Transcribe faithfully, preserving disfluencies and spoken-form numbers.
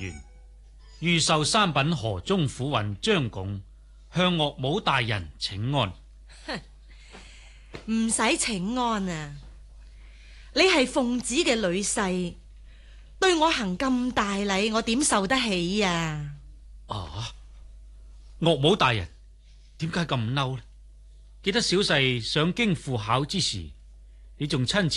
員，御壽三品河中府尹張拱向岳武大人請安。 唔使請安啊！你係鳳子嘅女婿，對我行咁大禮，我點受得起呀？ 啊！岳武大人點解咁嬲呢？記得小婿上京赴考之時，你仲親自